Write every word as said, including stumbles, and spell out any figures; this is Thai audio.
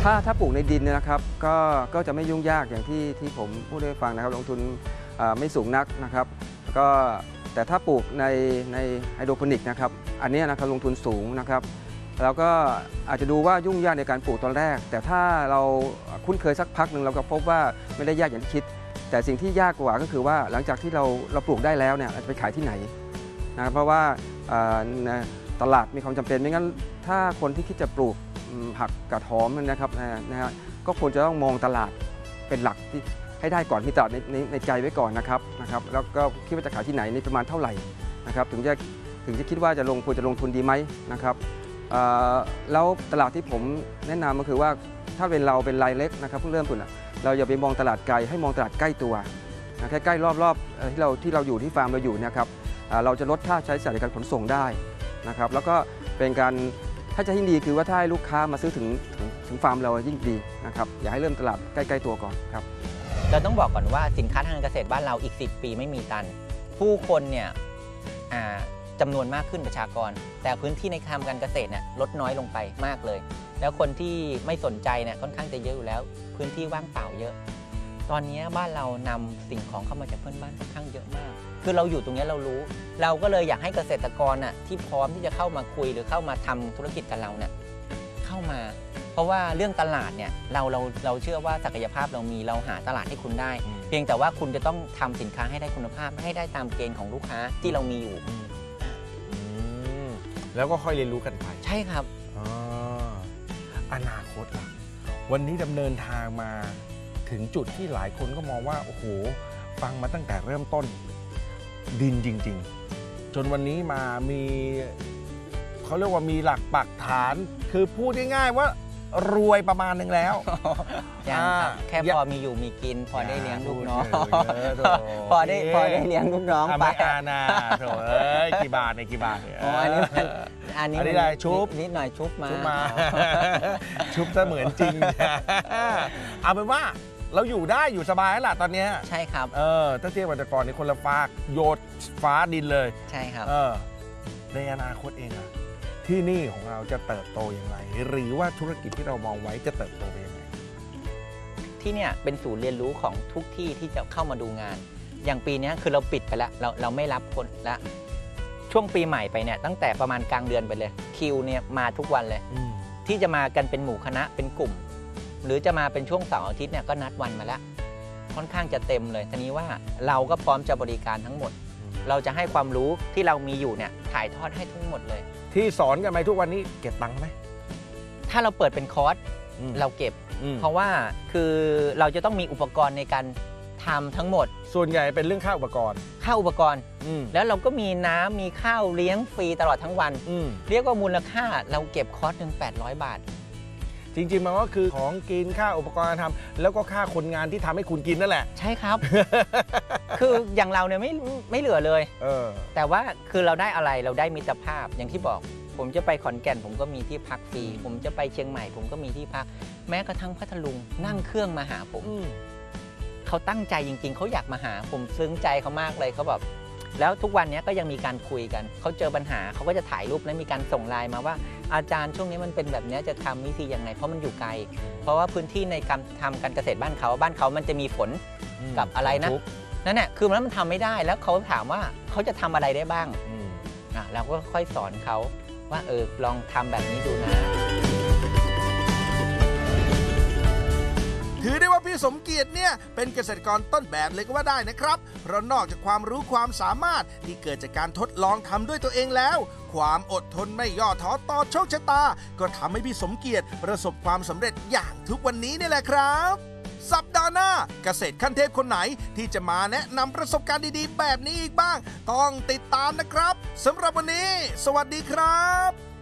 ถ้าถ้าปลูกในดินเนี่ยนะครับก็ก็จะไม่ยุ่งยากอย่างที่ที่ผมพูดให้ฟังนะครับลงทุนไม่สูงนักนะครับก็แต่ถ้าปลูกในในไฮโดรโปนิกนะครับอันนี้นะครับลงทุนสูงนะครับแล้วก็อาจจะดูว่ายุ่งยากในการปลูกตอนแรกแต่ถ้าเราคุ้นเคยสักพักหนึ่งเราก็พบว่าไม่ได้ยากอย่างที่คิดแต่สิ่งที่ยากกว่าก็คือว่าหลังจากที่เราเราปลูกได้แล้วเนี่ยเราจะไปขายที่ไหนนะเพราะว่าตลาดมีความจำเป็นไม่งั้นถ้าคนที่คิดจะปลูกผักกาดหอมนะครับนะฮะก็ควรจะต้องมองตลาดเป็นหลักที่ให้ได้ก่อนมีตลาดในในในใจไว้ก่อนนะครับนะครับแล้วก็คิดว่าจะขายที่ไหนในประมาณเท่าไหร่นะครับถึงจะถึงจะคิดว่าจะลงควรจะลงทุนดีไหมนะครับแล้วตลาดที่ผมแนะนำก็คือว่าถ้าเป็นเราเป็นรายเล็กนะครับเพิ่งเริ่มต้นเราอย่าไปมองตลาดไกลให้มองตลาดใกล้ตัวใกล้ๆรอบๆที่เราที่เราอยู่ที่ฟาร์มเราอยู่นะครับเราจะลดค่าใช้จ่ายในการขนส่งได้นะครับแล้วก็เป็นการถ้าจะยิ่งดีคือว่าถ้าให้ลูกค้ามาซื้อถึงถึงถึงฟาร์มเรายิ่งดีนะครับอย่าให้เริ่มตลาดใกล้ๆตัวก่อนครับเราต้องบอกก่อนว่าสินค้าทางการเกษตรบ้านเราอีกสิบปีไม่มีตันผู้คนเนี่ยจำนวนมากขึ้นประชากรแต่พื้นที่ในทำการเกษตรเนี่ยลดน้อยลงไปมากเลยแล้วคนที่ไม่สนใจเนี่ยค่อนข้างจะเยอะอยู่แล้วพื้นที่ว่างเปล่าเยอะตอนนี้บ้านเรานำสิ่งของเข้ามาจากเพื่อนบ้านค่อนข้างเยอะมากคือเราอยู่ตรงนี้เรารู้เราก็เลยอยากให้เกษตรกรน่ะที่พร้อมที่จะเข้ามาคุยหรือเข้ามาทำธุรกิจกับเราเนี่ยเข้ามาเพราะว่าเรื่องตลาดเนี่ยเราเราเราเชื่อว่าศักยภาพเรามีเราหาตลาดให้คุณได้เพียงแต่ว่าคุณจะต้องทำสินค้าให้ได้คุณภาพให้ได้ตามเกณฑ์ของลูกค้าที่เรามีอยู่แล้วก็ค่อยเรียนรู้กันไปใช่ครับอนาคตล่ะวันนี้ดำเนินทางมาถึงจุดที่หลายคนก็มองว่าโอ้โหฟังมาตั้งแต่เริ่มต้นดินจริงๆจนวันนี้มามีเขาเรียกว่ามีหลักปักฐานคือพูดง่ายๆว่ารวยประมาณหนึ่งแล้วยังครับแค่พอมีอยู่มีกินพอได้เลี้ยงลูกน้องพอได้พอได้เลี้ยงลูกน้องไปอาณาโถเอ้ยกี่บาทในกี่บาทเนี่ยอันนี้อันนี้ได้ชุบนิดหน่อยชุบมาชุบมาชุบเสมือนจริงเอาเป็นว่าเราอยู่ได้อยู่สบายแล้วล่ะตอนนี้ใช่ครับเออถ้าเทียบกับแต่ก่อนนี่คนละฟากโยดฟ้าดินเลยใช่ครับเออในอนาคตเองอะที่นี่ของเราจะเติบโตอย่างไรหรือว่าธุรกิจที่เรามองไว้จะเติบโตไปยังไงที่เนี่ยเป็นศูนย์เรียนรู้ของทุกที่ที่จะเข้ามาดูงานอย่างปีนี้คือเราปิดไปแล้วเราเราไม่รับคนละช่วงปีใหม่ไปเนี่ยตั้งแต่ประมาณกลางเดือนไปเลยคิวเนี่ยมาทุกวันเลยที่จะมากันเป็นหมู่คณะเป็นกลุ่มหรือจะมาเป็นช่วงเสาร์อาทิตย์เนี่ยก็นัดวันมาแล้วค่อนข้างจะเต็มเลยทีนี้ว่าเราก็พร้อมจะบริการทั้งหมดเราจะให้ความรู้ที่เรามีอยู่เนี่ยถ่ายทอดให้ทั้งหมดเลยที่สอนกันไปทุกวันนี้เก็บตังค์ไหมถ้าเราเปิดเป็นคอร์สเราเก็บเพราะว่าคือเราจะต้องมีอุปกรณ์ในการทำทั้งหมดส่วนใหญ่เป็นเรื่องค่าอุปกรณ์ค่าอุปกรณ์แล้วเราก็มีน้ำมีข้าวเลี้ยงฟรีตลอดทั้งวันเรียกว่ามูลค่าเราเก็บคอร์สหนึ่งแปดร้อยบาทจริงๆมันก็คือของกินค่าอุปกรณ์ทำแล้วก็ค่าคนงานที่ทำให้คุณกินนั่นแหละใช่ครับ คืออย่างเราเนี่ยไม่ไม่เหลือเลยเออแต่ว่าคือเราได้อะไรเราได้มิตรภาพอย่างที่บอกผมจะไปขอนแก่นผมก็มีที่พักฟรีผมจะไปเชียงใหม่ผมก็มีที่พักแม้กระทั่งพัทลุงนั่งเครื่องมาหาผมเขาตั้งใจจริงๆเขาอยากมาหาผมซึ้งใจเขามากเลยเขาแบบแล้วทุกวันนี้ก็ยังมีการคุยกันเขาเจอปัญหาเขาก็จะถ่ายรูปและมีการส่งไลน์มาว่าอาจารย์ช่วงนี้มันเป็นแบบนี้จะทำวิธียังไงเพราะมันอยู่ไกลเพราะว่าพื้นที่ในการทำการเกษตรบ้านเขาบ้านเขามันจะมีฝนกับอะไรนะนั่นแหละคือมันทำไม่ได้แล้วเขาถามว่าเขาจะทำอะไรได้บ้างอ่ะเราก็ค่อยสอนเขาว่าเออลองทำแบบนี้ดูนะถือได้ว่าพี่สมเกียรติเนี่ยเป็นเกษตรกรต้นแบบเลยก็ว่าได้นะครับเพราะนอกจากความรู้ความสามารถที่เกิดจากการทดลองทำด้วยตัวเองแล้วความอดทนไม่ย่อท้อต่อโชคชะตาก็ทำให้พี่สมเกียรติประสบความสำเร็จอย่างทุกวันนี้นี่แหละครับสัปดาห์หน้าเกษตรขั้นเทพคนไหนที่จะมาแนะนำประสบการณ์ดีๆแบบนี้อีกบ้างต้องติดตามนะครับสำหรับวันนี้สวัสดีครับ